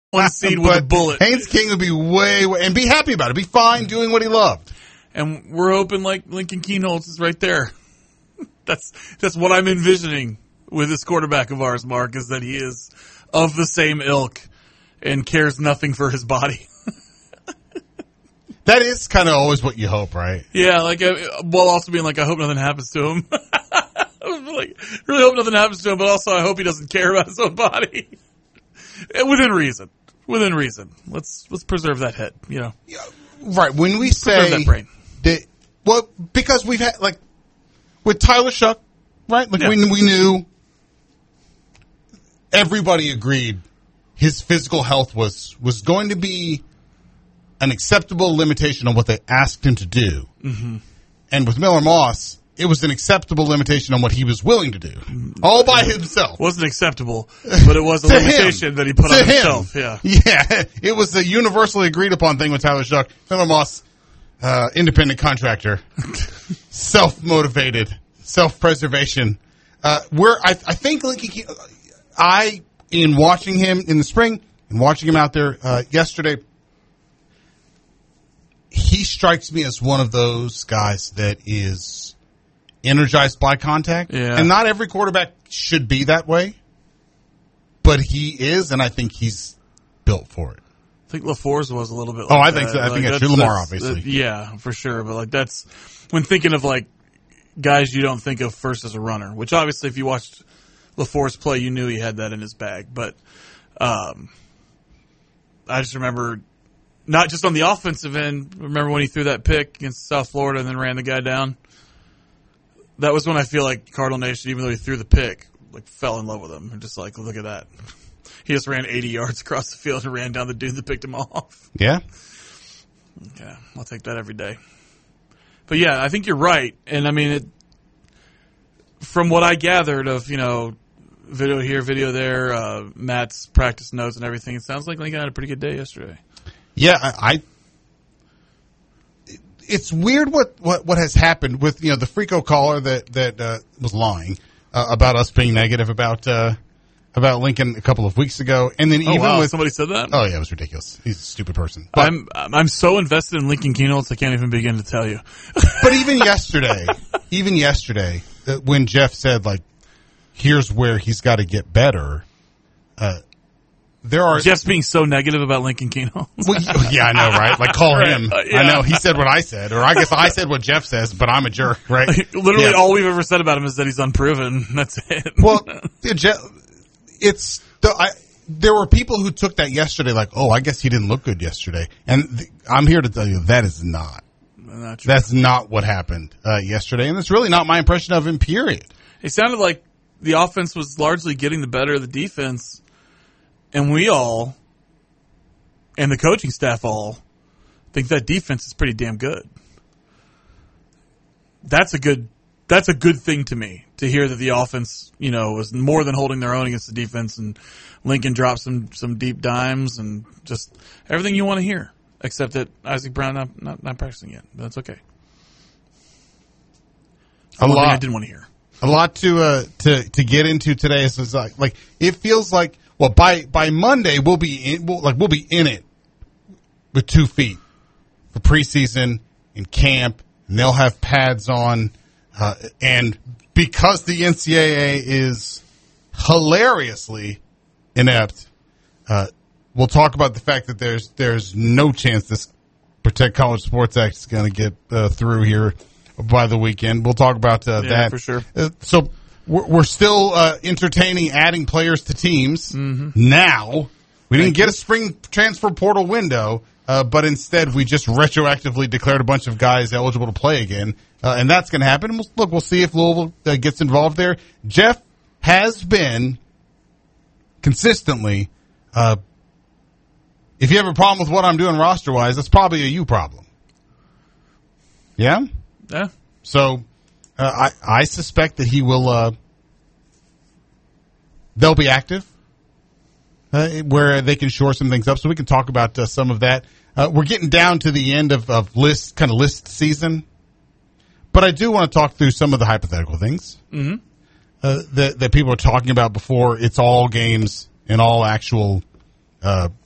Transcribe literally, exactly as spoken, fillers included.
one seed with a bullet. Haynes King would be way, way, and be happy about it. Be fine doing what he loved. And we're hoping like Lincoln Kienholz is right there. That's that's what I'm envisioning with this quarterback of ours, Mark, is that he is of the same ilk and cares nothing for his body. That is kind of always what you hope, right? Yeah, like uh, while also being like, I hope nothing happens to him. Like, really hope nothing happens to him, but also I hope he doesn't care about his own body. Within reason, within reason. Let's let's preserve that head, you know. Yeah, right. When we let's say that brain, that, well, because we've had like with Tyler Shough, right? Like yeah. we we knew, everybody agreed his physical health was was going to be an acceptable limitation on what they asked him to do. Mm-hmm. And with Miller Moss, it was an acceptable limitation on what he was willing to do, all by himself. It wasn't acceptable, but it was a limitation him. that he put to on him. himself. Yeah, yeah, it was a universally agreed upon thing with Tyler Shough. Miller Moss, uh, independent contractor, self-motivated, self-preservation. Uh, where I, I think Lincoln, I in watching him in the spring and watching him out there uh, yesterday. He strikes me as one of those guys that is energized by contact. Yeah. And not every quarterback should be that way, but he is, and I think he's built for it. I think LaForce was a little bit like Oh, I that. think so. I like think that's, that's true. Lamar, that's, obviously. Uh, yeah, for sure. But like that's when thinking of like guys you don't think of first as a runner, which obviously if you watched LaForce play, you knew he had that in his bag. But um, I just remember not just on the offensive end. Remember when he threw that pick against South Florida and then ran the guy down? That was when I feel like Cardinal Nation, even though he threw the pick, like fell in love with him. And just like, look at that. He just ran eighty yards across the field and ran down the dude that picked him off. Yeah. Yeah, I'll take that every day. But yeah, I think you're right. And I mean, it, from what I gathered of, you know, video here, video there, uh, Matt's practice notes and everything, it sounds like Lincoln had a pretty good day yesterday. Yeah, I, I it's weird what, what, what has happened with, you know, the Frico caller that, that, uh, was lying, uh, about us being negative about, uh, about Lincoln a couple of weeks ago. And then oh, even wow. with somebody said that? Oh yeah, it was ridiculous. He's a stupid person. But, I'm, I'm so invested in Lincoln Kienholz, I can't even begin to tell you. But even yesterday, even yesterday, uh, when Jeff said like, here's where he's got to get better, uh, there are Jeff's being so negative about Lincoln Kienholz. Well, yeah, I know, right? Like, call right. him. Uh, yeah. I know. He said what I said, or I guess I said what Jeff says, but I'm a jerk, right? Like, literally, yeah. all we've ever said about him is that he's unproven. That's it. Well, yeah, Jeff, it's the, I. There were people who took that yesterday, like, oh, I guess he didn't look good yesterday, and th- I'm here to tell you that is not. Not true. That's not what happened uh, yesterday, and it's really not my impression of him. Period. It sounded like the offense was largely getting the better of the defense, and we all. And the coaching staff all think that defense is pretty damn good. That's a good that's a good thing to me, to hear that the offense, you know, was more than holding their own against the defense, and Lincoln dropped some, some deep dimes and just everything you want to hear, except that Isaac Brown not not, not practicing yet. But that's okay. A One lot thing I didn't want to hear. A lot to uh to to get into today. Is like like it feels like well by by Monday we'll be in, we'll, like we'll be in it with two feet for preseason and camp, and they'll have pads on, uh, and because the N C double A is hilariously inept, uh, we'll talk about the fact that there's there's no chance this Protect College Sports Act is going to get uh, through here by the weekend. We'll talk about uh, yeah, that for sure. Uh, so we're, we're still uh, entertaining adding players to teams mm-hmm. now. We didn't Thank get you. a spring transfer portal window. Uh, but instead, we just retroactively declared a bunch of guys eligible to play again, uh, and that's going to happen. We'll, look, we'll see if Louisville uh, gets involved there. Jeff has been consistently, uh, if you have a problem with what I'm doing roster-wise, that's probably a you problem. Yeah? Yeah. So uh, I, I suspect that he will, uh, they'll be active. Uh, where they can shore some things up, so we can talk about uh, some of that. Uh, we're getting down to the end of, of list kind of list season, but I do want to talk through some of the hypothetical things Mm-hmm. uh, that that people are talking about before it's all games and all actual uh,